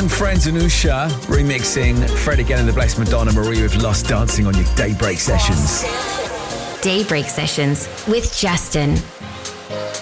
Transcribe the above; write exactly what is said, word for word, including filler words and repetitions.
and Friends Anusha remixing Fred again and the Blessed Madonna Marie with Lost Dancing on your Daybreak Sessions. Daybreak Sessions with Justin.